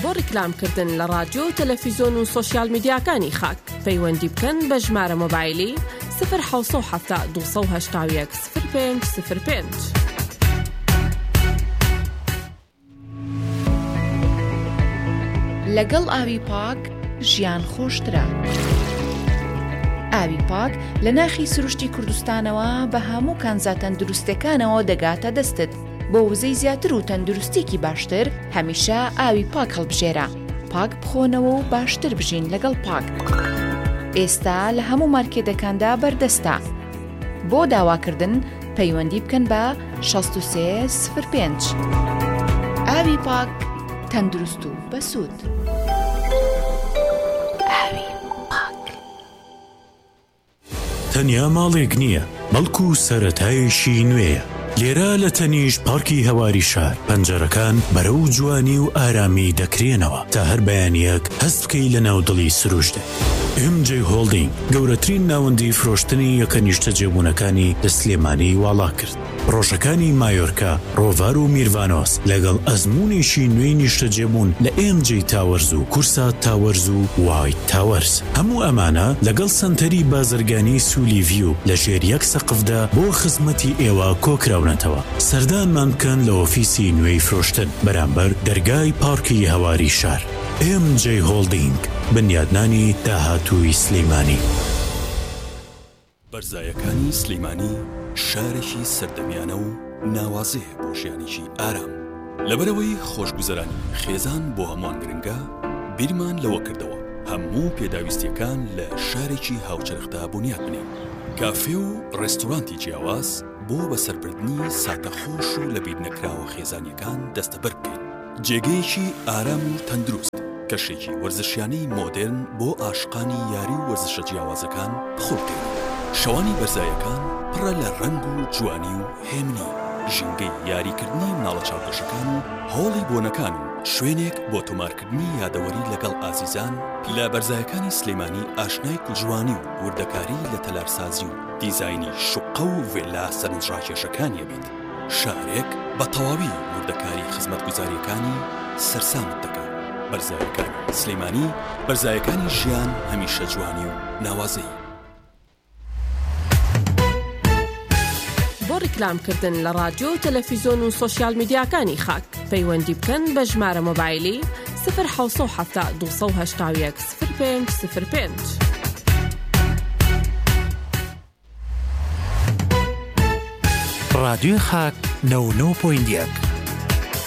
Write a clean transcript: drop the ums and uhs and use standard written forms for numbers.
بۆ ڕیکلامکردن لە رادیۆ و تەلەڤیزۆن و سۆشیال میدیاکانی خاک پەیوەندی بکەن بە ژمارە مۆبایلی 070 281 0505. لەگەڵ ئاوی پاک ژیان خۆشترە. ئاوی پاک لە ناخی سروشتی کوردستانەوە بە هەموو کانزا تەندروستەکانەوە دەگاتە دەستت. بۆ وزەی زیاتر و تەندروستێکی باشتر هەمیشە ئاوی پاک هەڵبژێرە. پاک بخۆنەوە و باشتر بژین لەگەڵ پاک. ئێستا لە هەموو مارکێتەکاندا بەردەستە. بۆ داواکردن پەیوەندی بکەن بە 6305. ئاوی پاک تەندروست و بەسوود. ئاوی پاک. تەنیا ماڵێک نییە، بەڵکو سەرەتایشی نوێیە. لێرە لە تەنیش پارکی هەواری شار پەنجەرەکان بەرەو جوانی و ئارامی دەکرێنەوە تا هەر بەیانیەک هەست بکەی لە ناودڵی سروشتێ. MJ هۆڵدینگ گەورەترین ناوەندی فرۆشتنی یەکە نیشتە جێبوونەکانی لە سلێمانی واڵا کرد. ڕۆژەکانی مایۆرکا، ڕۆڤار و میروانۆس لەگەڵ ئەزمونێکی نوێی نیشتە جێبوون لە MJ تاوەرز و کورسا تاوەرز و وایت تاوەرز. هەموو ئەمانە لەگەڵ سنتەری بازرگانی سولی ڤیو لە ژێر یەک سەقفدا بۆ خزمەتی ئێوە کۆکراونەتەوە. سەردانمان بکەن لە ئۆفیسی نوێی فرۆشتن بەرامبەر دەرگای پارکی هەواری شار. MJ هۆڵدینگ، بنیادنانی داهاتووی سلەیمانی. بەرزایەکانی سلەیمانی شارێکی سەردەمیانە و ناوازەیە بۆ ژیانێکی ئارام. لەبەرەوەی خۆشگوزەرانی خێزان بۆ هەمووان گرنگە، بیرمان لەوە کردەوە هەموو پێداویستیەکان لە شارێکی هاوچەرخدا بنیاد بنێن. کافێ و ڕێستۆرانتی جیاواز بۆ بەسەربردنی ساتەخۆش و لە بیر نەکراوە خێزانیەکان دەستەبەر بکەین. جێگەیەکی ئارام و تەندروست، کەشێکی وەرزشیانەی مۆدرن بۆ عاشقانی یاری و وەرزشە جیاوازەکان بخۆ بکەین. شەوانی بەرزایەکان پڕە لە ڕەنگ و جوانی و هێمنی، ژینگەی یاریکردنی مناڵە چاوپێشەکان و هۆڵی بۆنەکان و شوێنێک بۆ تۆمارکردنی یادەوەری لەگەڵ ئازیزان. لە بەرزایەکانی سلەیمانی ئاشنای کوژوانی و وردەکاری لە تەلارسازی و دیزاینی شوقە و ڤێلا سەرنجڕاکێشەکانی بیت. شارێک بە تەواوی وردەکاری خزمەتگوزاریەکانی سەرسامت دەکات. بەرزایەکانی سلەیمانی، بەرزایەکانی ژیان هەمیشە جوانی و ناوازەی. بۆ ڕیکلامکردن لە رادیۆ و تەلەڤیزۆن و سۆشیال میدیاکانی خاک پەیوەندی بکەن بە ژمارە مۆبایلی 070 281 0505. رادیۆ خاک 99.1